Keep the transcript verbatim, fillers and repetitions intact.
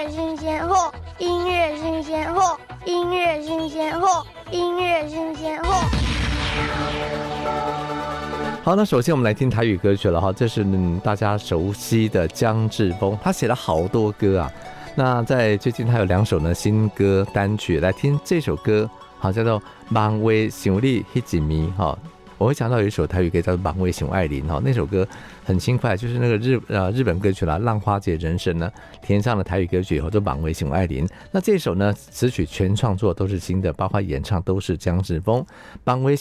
乐新鲜货，音乐新鲜货，音乐新鲜货，音乐新鲜货。 好，那首先我们来听台语歌曲了哈，这是、嗯、大家熟悉的江志峰，他写了好多歌啊。那在最近他有两首呢新歌单曲，来听这首歌，好叫做《梦话想你那一暝》哈。我会想到有一首台语歌叫做《梦话想爱玲》哈，那首歌很轻快，就是那个日呃日本歌曲啦，《浪花节人生》呢填上了台语歌曲以后，就《梦话想爱玲》。那这首呢词曲全创作都是新的，包括演唱都是江志峰，《梦话